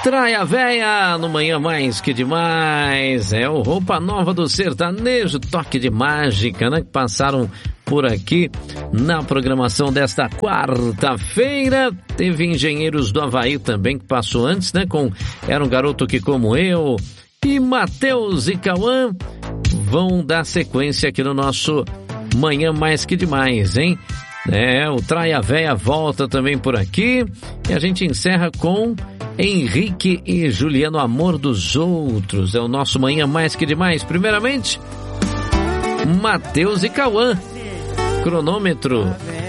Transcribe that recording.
Traia Véia, no Manhã Mais Que Demais, é o Roupa Nova do Sertanejo, Toque de Mágica, né, que passaram por aqui na programação desta quarta-feira. Teve Engenheiros do Havaí também, que passou antes, né, com Era um Garoto Que Como Eu, e Matheus e Cauã vão dar sequência aqui no nosso Manhã Mais Que Demais, hein? O Traia Véia volta também por aqui, e a gente encerra com Henrique e Juliano, Amor dos Outros. É o nosso Manhã Mais Que Demais. Primeiramente, Matheus e Cauã, Cronômetro.